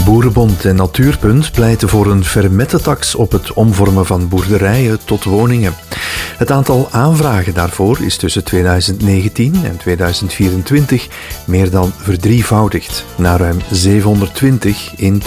Boerenbond en Natuurpunt pleiten voor een vermettetax op het omvormen van boerderijen tot woningen. Het aantal aanvragen daarvoor is tussen 2019 en 2024 meer dan verdrievoudigd, naar ruim 720 in